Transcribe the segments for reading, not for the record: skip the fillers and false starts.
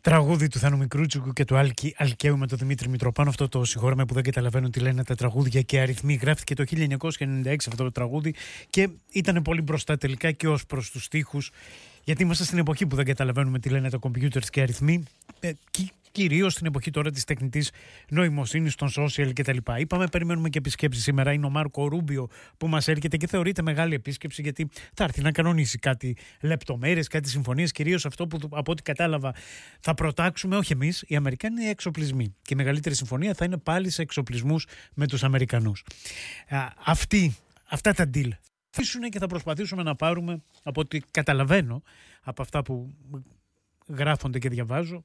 Τραγούδι του Θάνου Μικρούτσικου και του Άλκη Αλκαίου με τον Δημήτρη Μητροπάνο. Αυτό το συγχώρεμα που δεν καταλαβαίνω τι λένε τα τραγούδια και αριθμοί. Γράφτηκε το 1996 αυτό το τραγούδι και ήταν πολύ μπροστά τελικά και ως προς τους στίχους. Γιατί είμαστε στην εποχή που δεν καταλαβαίνουμε τι λένε τα computers και αριθμοί. Κυρίως στην εποχή τώρα της τεχνητής νοημοσύνης, των social κτλ. Είπαμε, περιμένουμε και επισκέψη σήμερα. Είναι ο Μάρκο Ρούμπιο που μας έρχεται και θεωρείται μεγάλη επίσκεψη, γιατί θα έρθει να κανονίσει κάτι λεπτομέρειες, κάτι συμφωνίες. Κυρίως αυτό που από ό,τι κατάλαβα θα προτάξουμε, όχι εμείς, οι Αμερικάνοι, οι εξοπλισμοί. Και η μεγαλύτερη συμφωνία θα είναι πάλι σε εξοπλισμούς με τους Αμερικανούς. Αυτά τα deal και θα προσπαθήσουμε να πάρουμε, από ό,τι καταλαβαίνω από αυτά που γράφονται και διαβάζω,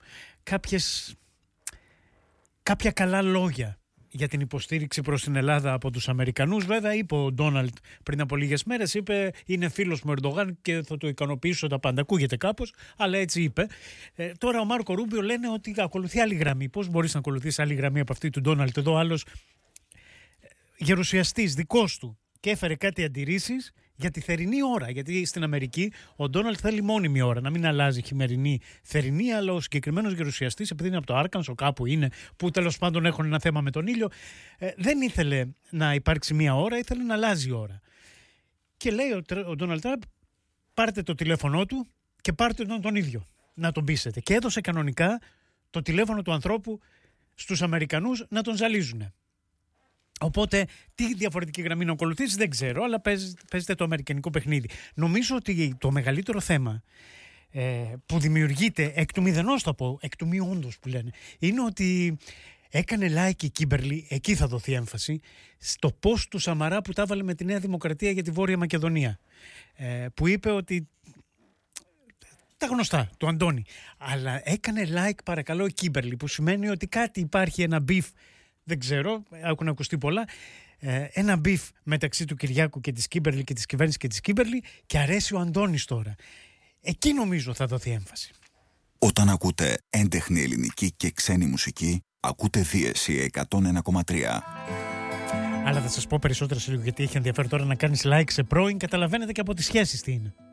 κάποια καλά λόγια για την υποστήριξη προς την Ελλάδα από τους Αμερικανούς. Βέβαια, είπε ο Ντόναλντ πριν από λίγες μέρες, είπε είναι φίλος μου Ερντογάν και θα το ικανοποιήσω τα πάντα. Ακούγεται κάπως, αλλά έτσι είπε. Τώρα ο Μάρκο Ρούμπιο λένε ότι ακολουθεί άλλη γραμμή. Πώς μπορείς να ακολουθείς άλλη γραμμή από αυτή του Ντόναλντ? Εδώ άλλος γερουσιαστής δικός του και έφερε κάτι αντιρρήσεις για τη θερινή ώρα. Γιατί στην Αμερική ο Ντόναλντ θέλει μόνιμη ώρα, να μην αλλάζει χειμερινή, θερινή, αλλά ο συγκεκριμένος γερουσιαστής, επειδή είναι από το Άρκανσο, κάπου είναι, που τέλος πάντων έχουν ένα θέμα με τον ήλιο, δεν ήθελε να υπάρξει μία ώρα, ήθελε να αλλάζει η ώρα. Και λέει ο Ντόναλντ Τραμπ, πάρτε το τηλέφωνό του και πάρτε τον ίδιο, να τον πείσετε. Και έδωσε κανονικά το τηλέφωνο του ανθρώπου στους Αμερικανούς να τον ζαλίζουν. Οπότε, τι διαφορετική γραμμή να ακολουθήσει δεν ξέρω, αλλά παίζεται το αμερικανικό παιχνίδι. Νομίζω ότι το μεγαλύτερο θέμα που δημιουργείται εκ του μηδενός, θα πω, εκ του μη όντως που λένε, είναι ότι έκανε like η Κίμπερλι, εκεί θα δοθεί έμφαση, στο post του Σαμαρά που τα έβαλε με τη Νέα Δημοκρατία για τη Βόρεια Μακεδονία. Που είπε ότι τα γνωστά του Αντώνη. Αλλά έκανε like, παρακαλώ, η Κίμπερλι, που σημαίνει ότι κάτι υπάρχει, ένα beef. Δεν ξέρω, έχουν ακουστεί πολλά. Ένα μπιφ μεταξύ του Κυριάκου και της Κίμπερλι και της κυβέρνησης και της Κίμπερλι, και αρέσει ο Αντώνης τώρα. Εκεί νομίζω θα δοθεί έμφαση. Όταν ακούτε έντεχνη ελληνική και ξένη μουσική, ακούτε Δίεση 101,3. Αλλά θα σας πω περισσότερα σε λίγο, γιατί έχει ενδιαφέρον τώρα να κάνεις like σε πρώην. Καταλαβαίνετε και από τις σχέσεις τι είναι.